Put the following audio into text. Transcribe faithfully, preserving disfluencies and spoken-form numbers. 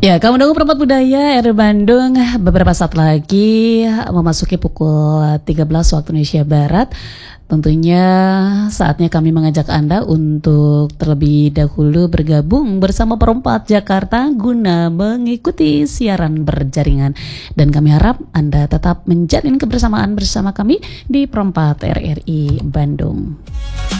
Ya, kamu dong Perempat Budaya R R Bandung beberapa saat lagi memasuki pukul tiga belas waktu Indonesia Barat. Tentunya saatnya kami mengajak Anda untuk terlebih dahulu bergabung bersama Perempat Jakarta guna mengikuti siaran berjaringan. Dan kami harap Anda tetap menjalin kebersamaan bersama kami di Perempat R R I Bandung.